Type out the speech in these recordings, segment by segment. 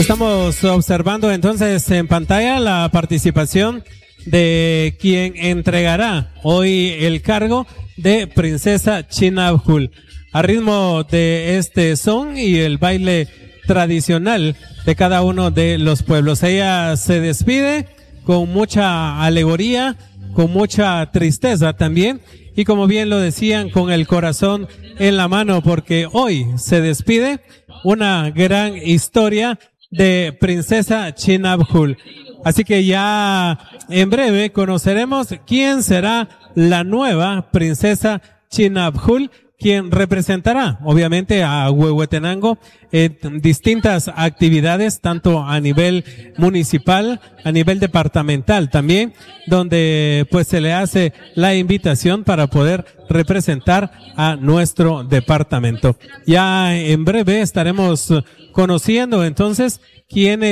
Estamos observando entonces en pantalla la participación de quien entregará hoy el cargo de Princesa Chinabjul. A ritmo de este son y el baile tradicional de cada uno de los pueblos. Ella se despide con mucha alegoría, con mucha tristeza también, y como bien lo decían, con el corazón en la mano, porque hoy se despide una gran historia de Princesa Chinabjul. Así que ya en breve conoceremos quién será la nueva Princesa Chinabjul, quien representará obviamente a Huehuetenango en distintas actividades, tanto a nivel municipal, a nivel departamental también, donde pues se le hace la invitación para poder representar a nuestro departamento. Ya en breve estaremos conociendo entonces quién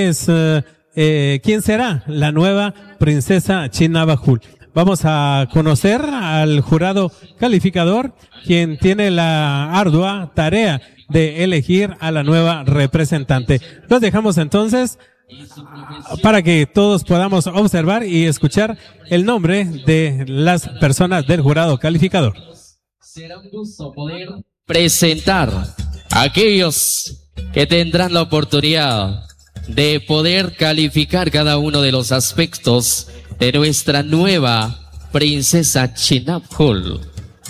será la nueva Princesa Chinabjul. Vamos a conocer al jurado calificador, quien tiene la ardua tarea de elegir a la nueva representante. Los dejamos entonces para que todos podamos observar y escuchar el nombre de las personas del jurado calificador. Será un gusto poder presentar a aquellos que tendrán la oportunidad de poder calificar cada uno de los aspectos de nuestra nueva Princesa Chinabjul.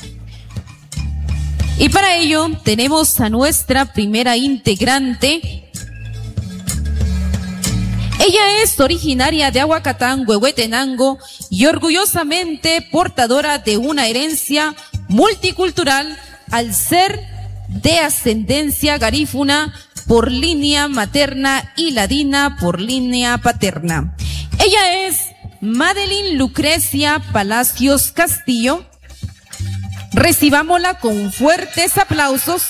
Y para ello tenemos a nuestra primera integrante. Ella es originaria de Ahuacatán, Huehuetenango, y orgullosamente portadora de una herencia multicultural al ser de ascendencia garífuna por línea materna y ladina por línea paterna. Ella es Madeline Lucrecia Palacios Castillo. Recibámosla con fuertes aplausos.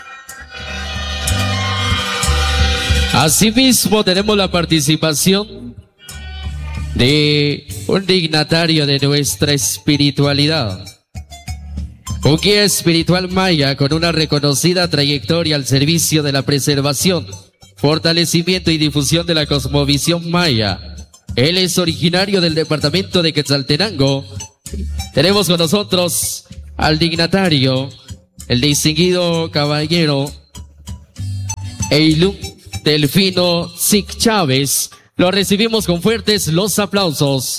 Asimismo tenemos la participación de un dignatario de nuestra espiritualidad, un guía espiritual maya con una reconocida trayectoria al servicio de la preservación, fortalecimiento y difusión de la cosmovisión maya. Él es originario del departamento de Quetzaltenango. Tenemos con nosotros al dignatario, el distinguido caballero Eilum Delfino Sic Chávez. Lo recibimos con fuertes los aplausos.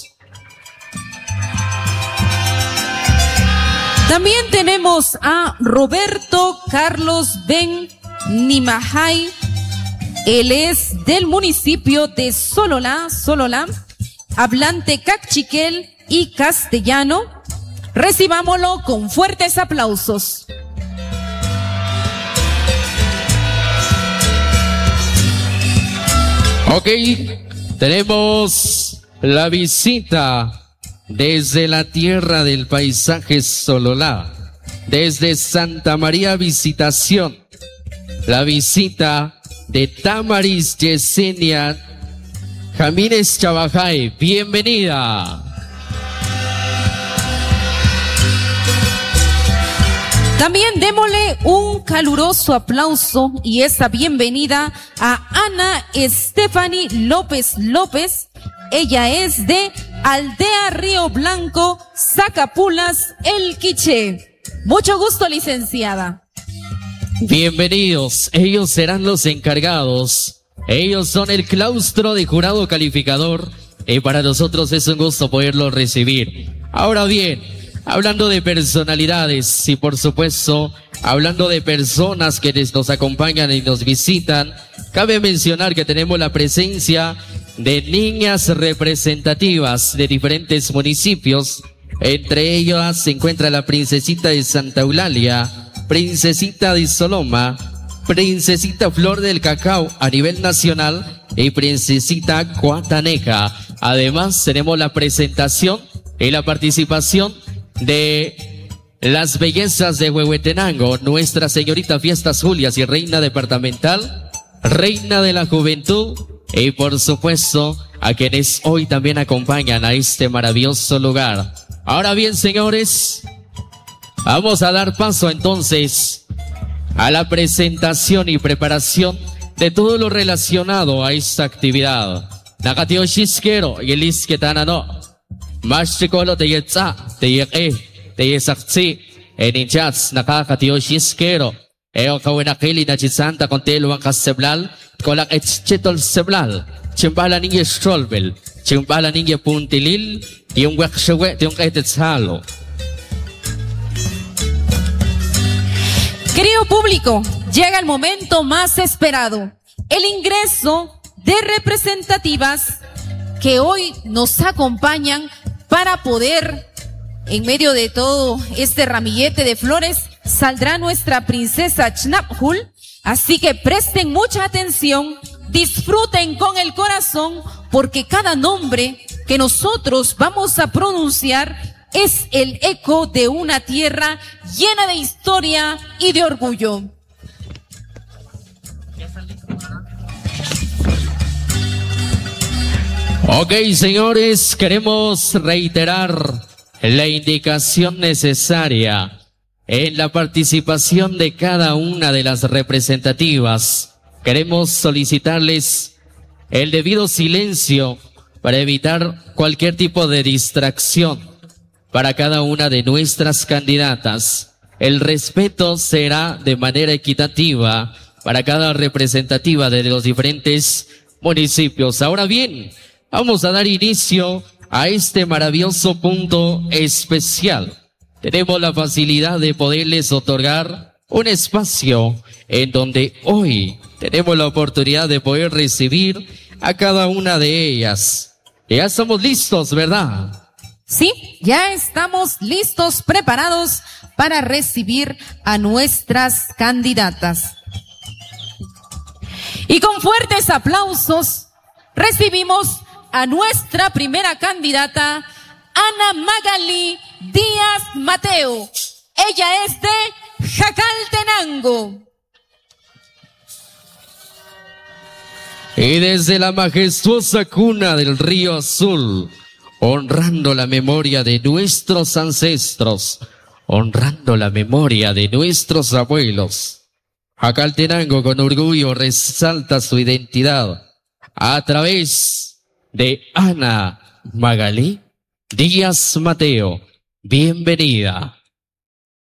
También tenemos a Roberto Carlos Ben Nimajay. Él es del municipio de Sololá, hablante cachiquel y castellano. Recibámoslo con fuertes aplausos. Ok, tenemos la visita desde la tierra del paisaje Sololá, desde Santa María Visitación, la visita de Tamaris Yesenia Jamírez Chabajay. Bienvenida. También démosle un caluroso aplauso y esa bienvenida a Ana Stephanie López López. Ella es de Aldea Río Blanco, Zacapulas, El Quiché. Mucho gusto, licenciada. Bienvenidos, ellos serán los encargados. Ellos son el claustro de jurado calificador y para nosotros es un gusto poderlos recibir. Ahora bien, hablando de personalidades y por supuesto, hablando de personas que nos acompañan y nos visitan, cabe mencionar que tenemos la presencia de niñas representativas de diferentes municipios. Entre ellas se encuentra la princesita de Santa Eulalia, princesita de Soloma, princesita Flor del Cacao a nivel nacional y princesita Coataneja. Además tenemos la presentación y la participación de las bellezas de Huehuetenango, Nuestra Señorita Fiestas Julias y reina departamental, reina de la juventud y por supuesto a quienes hoy también acompañan a este maravilloso lugar. Ahora bien, señores, vamos a dar paso entonces a la presentación y preparación de todo lo relacionado a esta actividad. Nakatio Shiskero y el Isketanano. Mashikolo te yetsa, te yeke, te yesaksi, en inchats, nakakatio Shiskero. Eo kawinakili na chisanta con teluang kaseblal, kolak etchitol seblal, chimbala ninge strolbel, chimbala ninge puntilil, yung wakshawe, yung kaitetsalo. Querido público, llega el momento más esperado, el ingreso de representativas que hoy nos acompañan para poder, en medio de todo este ramillete de flores, saldrá nuestra princesa Chinabjul, así que presten mucha atención, disfruten con el corazón, porque cada nombre que nosotros vamos a pronunciar es el eco de una tierra llena de historia y de orgullo. Ok, señores, queremos reiterar la indicación necesaria en la participación de cada una de las representativas. Queremos solicitarles el debido silencio para evitar cualquier tipo de distracción para cada una de nuestras candidatas. El respeto será de manera equitativa para cada representativa de los diferentes municipios. Ahora bien, vamos a dar inicio a este maravilloso punto especial. Tenemos la facilidad de poderles otorgar un espacio en donde hoy tenemos la oportunidad de poder recibir a cada una de ellas. Ya estamos listos, ¿verdad? Sí, ya estamos listos, preparados para recibir a nuestras candidatas. Y con fuertes aplausos recibimos a nuestra primera candidata, Ana Magali Díaz Mateo. Ella es de Jacaltenango. Y desde la majestuosa cuna del Río Azul, honrando la memoria de nuestros ancestros, honrando la memoria de nuestros abuelos, Jacaltenango con orgullo resalta su identidad a través de Ana Magali Díaz Mateo. Bienvenida.